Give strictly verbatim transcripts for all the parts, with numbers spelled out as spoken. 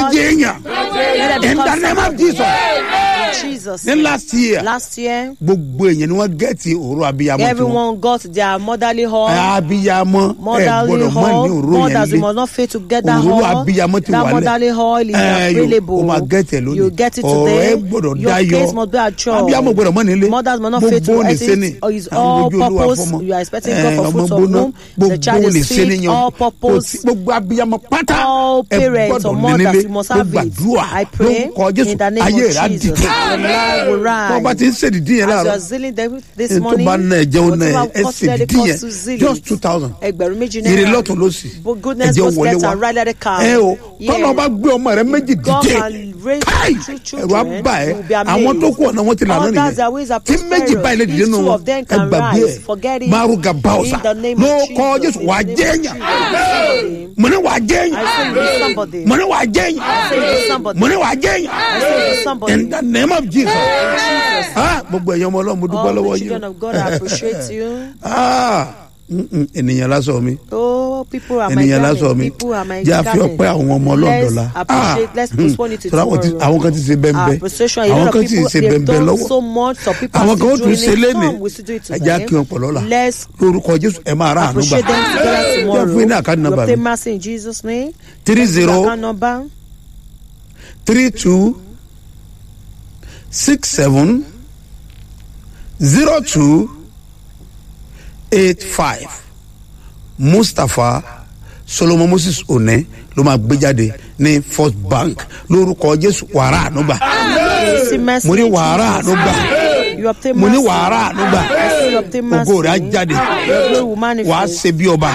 In the name of Jesus. Jesus. Then last year, last year, gbogbo èyàn ni wọ́n get òróró abiyamọ. everyone got their motherly hall. Abiyamọ. Motherly hall. Mothers, you must not fail to get that hall. That motherly hall is available. You get it today. Your case must be assured. Mothers must not fail to exit. Is all purpose. You are expecting God for fruits of womb. The child is sick. All purpose. All parents or mothers, you must have it. I pray in the name of Jesus. Your life will rise. As you are zealing this morning, whatever cost let it cost to zeal. Just two thousand. Ìrè lọ́tún ló sì. Goodness goes left and right at the car. Ẹ o, tọ́lọ́ bá gbé ọmọ rẹ méjì dìde. Káì, ẹ̀rọ abá ẹ̀. Àwọn tó kú ọ̀nà wọn ti lànà nìyẹn. Tí méjì báyìí lè dìde nù wọn, ẹ gbàgbé ẹ̀. Maruga Bausa. Ló kọ́ Jésù wà jẹ́yàn. Mo ní wà jẹ́yàn. Mo ní wà jẹ́yàn. Mo ní wà jẹ́yàn. In the name of Jesus. Ah, gbogbo ẹ̀yàn ọmọ Ọlọ́run mo dúpẹ́ lọ́wọ́ yín. All the children of God, I appreciate you. Ah. Ènìyàn lásán mi. Oh, people are my darling. People are my darling. Jẹ́ àfi ọpẹ́ àwọn ọmọ Ọlọ́run la. Let's appreciate. Let's postpone it to tomorrow. Àwọn kan ti ṣe bẹ́ẹ̀ bẹ́ẹ̀. Àwọn kan ti ṣe bẹ́ẹ̀ bẹ́ẹ̀ lọ́wọ́. So much. So people are still doing it. Some will still do it today. Ẹ jẹ́ kí wọn pọ̀ lọ́la. Let's lórúkọ Jésù ẹ máa ra àánú gbà. Appreciate them together tomorrow. Jẹ́ fún iná àkáǹtì nàmbà mi. You obtain mercy in Jesus' name. Three zero three two six seven zero two eight five. Mustapha Solomon Moses One ló máa gbé jáde ní First Bank lórúkọ Jésù wàrà ànúgbà. Mo ní wàrà ànúgbà. Mo ní wàrà ànúgbà. Ògo rẹ̀ á jáde. Wàá ṣe bí ọba.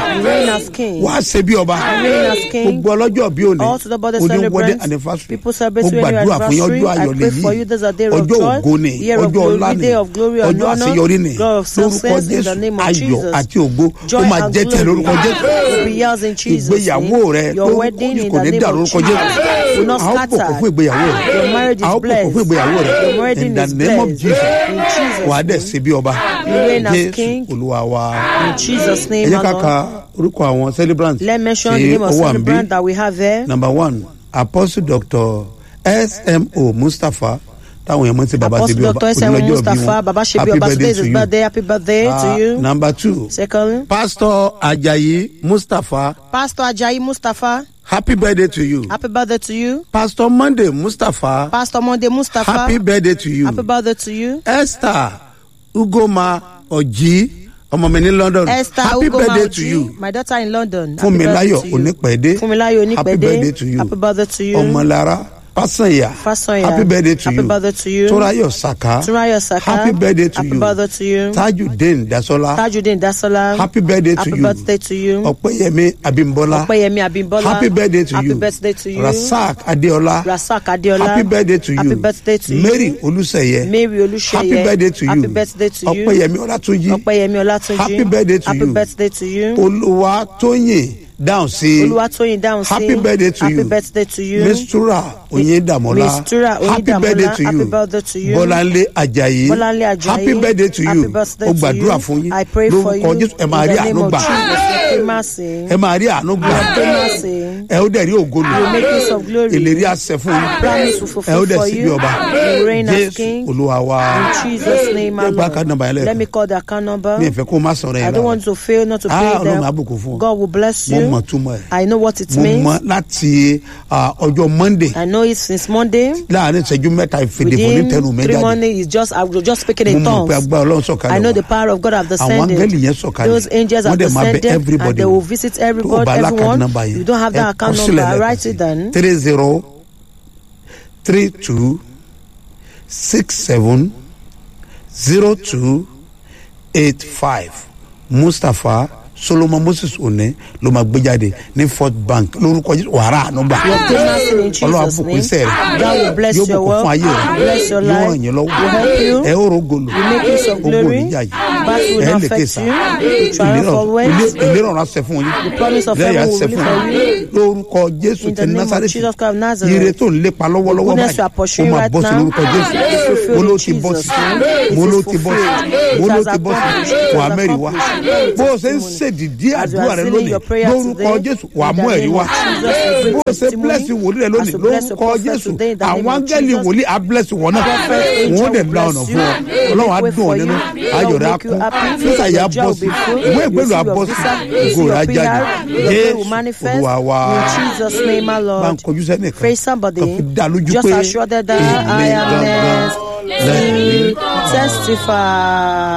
Wàá ṣe bí ọba. Gbogbo ọlọ́jọ́ bí òní. Oníwọ́dé anniversary. Mo gbàdúrà fún yín ọjọ́ ayọ̀ lèyí. Ọjọ́ ògo ni. Ọjọ́ ọlá ni. Ọjọ́ àṣeyọrí ni. Lórúkọ Jésù ayọ̀ àti ògo ó máa jẹ́ tẹ̀ lórúkọ Jésù. Ìgbéyàwó rẹ̀ lórúkọ kò ní dà lórúkọ Jésù. A ó bọ̀kọ̀ fún ìgbéyàwó rẹ̀. A ó bọ̀kọ̀ fún ìgbéyàwó rẹ̀. In the name of Jesus. Wà á dẹ̀ ṣe bí ọba. Jésù Olúwa wa. In Jesus' name, ẹ jẹ́ ká ka orúkọ àwọn celebrants. Let's mention the name of celebrant that we have there. Number one, Apostle Doctor S M O Mustapha. Apostle Doctor S M O Mustapha, Baba Shebi Oba, today is his birthday. Happy birthday uh, to you. Number two, second, Pastor Ajayi Mustapha. Pastor Ajayi Mustapha. Happy birthday to you. Happy birthday to you. Pastor Monday Mustapha. Pastor Monday Mustapha. Happy birthday to you. Happy birthday to you. Esther Ugoma Oji. Ọmọ mi ní London. Esther Happy Ugoma birthday Oji, to you. My daughter in London. Funmilayo Onípẹ̀dé. Funmilayo Onípẹ̀dé. Happy birthday to you. Happy birthday to you. Ọmọlára Fasanya. Fasanya. Happy birthday to Happy you. birthday to you. Torayo Saka. Torayo Saka. Happy birthday to Happy you. Happy birthday to you. Tajudeen Dasola. Tajudeen Dasola. Happy birthday to Happy you. birthday to you. Opeyemi Abimbola. Opeyemi Abimbola. Happy birthday to Happy you. Happy birthday to you. Rasak Adeola. Rasak Adeola. Happy birthday to you. Happy birthday to you. Mary Oluseye. Mary Oluseye. Happy birthday to you. Happy birthday to you. Opeyemi Olatunji. Opeyemi Olatunji. Happy birthday to Happy you. Happy birthday to you. Oluwatoyin down sí. Oluwatoyin down sí. Happy birthday to Happy you. Happy birthday to you. Mistura Oyedamola. Mistura Oyedamola. Happy birthday to you. Happy birthday to you. Bolanle Ajayi. Bolanle Ajayi. Happy birthday to you. Happy birthday to you. Ó gbàdúrà fún yín. I pray for you. Lórúkọ Jésù ẹ máa rí àánú gbà. Ẹ máa rí àánú gbà. Ẹ ó dẹ̀ rí ògo lò. Ìlérí àṣẹ fún yín. Ẹ ó dẹ̀ sí bí ọba. Jésù Olúwa wa. In Jesus' name, my Lord. Let me call the account number. Mi ò fẹ́ kó má sọ̀rọ̀ ẹ̀ I don't want to fail not to pay them. God will bless you. Mo mọ̀ túmọ̀ ẹ̀. I know what it means. Mo mọ̀ láti ọjọ́ Monday. I know it since Monday. Láàárín ìṣẹ́jú mẹ́ta ìfèdè fún ní tẹnu mẹ́jáde. Three Monday is just I was just speaking in tongues. I know the power of God have descended. Those angels have descended and they will visit everybody, everyone. You don't have that account number. I write it down. Three zero three two six seven zero two eight five. Mustapha Solomon Moses One ló máa gbé jáde ní First Bank lórúkọ wàrà ànúgbà. Ọlọ́run àbùkù iṣẹ́ rẹ̀ yóò bùkún fún ayé rẹ̀ yóò ràn yín lọ́wọ́ ẹ ó rògbòlò ogun oníjà yìí ẹ lè ké sa ìlérò ọ̀rọ̀ àṣẹ fún yín lẹ́yìn àṣẹ fún yín lórúkọ Jésù ti Násárẹ́tì ire tó ń lépa lọ́wọ́lọ́wọ́ báyìí ó máa bọ́ sí lórúkọ Jésù mo ló ti bọ́ sí mo ló ti bọ́ sí mo ló ti bọ́ sí Muhammed wa bó o ṣe ń ṣe ṣèdìdí àdúrà rẹ lónìí lórúkọ Jésù wà á mú ẹ̀rí wá bó ṣe bless wòlíì rẹ lónìí lórúkọ Jésù àwọn áńgẹ́lì wòlíì á bless wọn náà wọn ò dẹ̀ la ọ̀nà fún ọ Ọlọ́run á dùn ọ nínú ayọ̀ rẹ á kún fífà yà á bọ́ sí ìwé ìgbélú á bọ́ sí ìgò rẹ á jáde Jésù Olúwa wa bá ń kojú sẹ́nìkan kan fi dá lójú pé èmi gangan lẹ́yìn testify.